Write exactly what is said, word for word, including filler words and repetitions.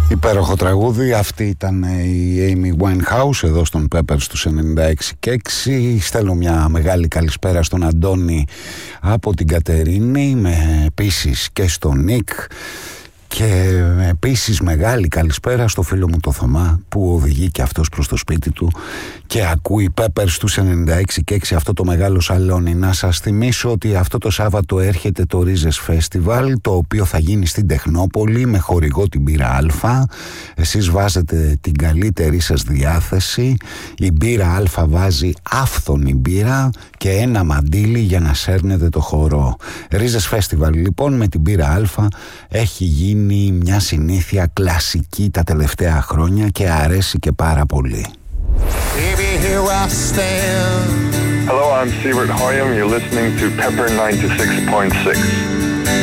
Υπέροχο τραγούδι. Αυτή ήταν η Amy Winehouse εδώ στον Peppers στους ενενήντα έξι και έξι. Στέλνω μια μεγάλη καλησπέρα στον Αντώνη από την Κατερίνη, με επίσης και στον Νίκ, και επίσης μεγάλη καλησπέρα στο φίλο μου το Θωμά που οδηγεί και αυτός προς το σπίτι του και ακούει Peppers στους ενενήντα έξι και έξι, αυτό το μεγάλο σαλόνι. Να σας θυμίσω ότι αυτό το Σάββατο έρχεται το Ρίζες Festival, το οποίο θα γίνει στην Τεχνόπολη με χορηγό την μπύρα Α. Εσείς βάζετε την καλύτερη σας διάθεση. Η μπύρα Α βάζει άφθονη μπύρα και ένα μαντίλι για να σέρνετε το χορό. Ρίζες Festival λοιπόν με την μπύρα Α έχει γίνει μια συνήθεια κλασική τα τελευταία χρόνια και αρέσει και πάρα πολύ. Hello, I'm Siebert Hoyam. You're listening to Pepper ninety-six point six.